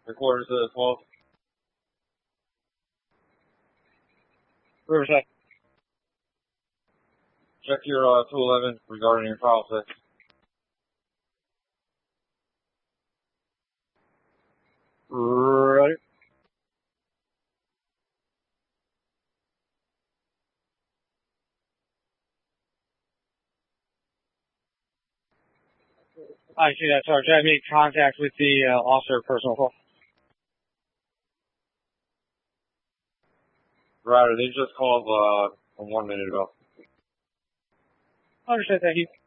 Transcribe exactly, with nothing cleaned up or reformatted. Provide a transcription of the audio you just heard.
Recorders to the twelve. Riverside. Check your uh, two eleven regarding your file six. Ready? I see that, Sarge. I made contact with the uh, officer personal call. Right, they just called uh, one minute ago. Understood, thank you.